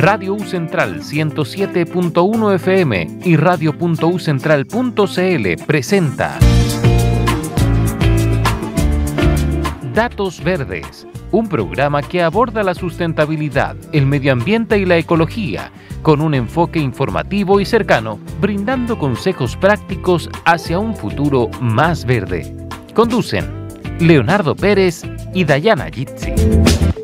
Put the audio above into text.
Radio U Central 107.1 FM y radio.ucentral.cl presenta Datos Verdes, un programa que aborda la sustentabilidad, el medio ambiente y la ecología, con un enfoque informativo y cercano, brindando consejos prácticos hacia un futuro más verde. Conducen Leonardo Pérez y Dayana Gitzi.